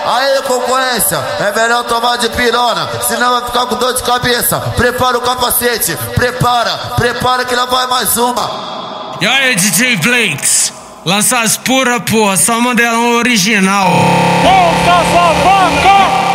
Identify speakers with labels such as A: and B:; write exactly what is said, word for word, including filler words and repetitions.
A: Aí, concorrência, é melhor tomar de pirona, senão vai ficar com dor de cabeça. Prepara o capacete, prepara, prepara que lá vai mais uma.
B: E aí, D J Flakes, lança as pura, porra, só mandelão original.
C: Volta, sua vaca!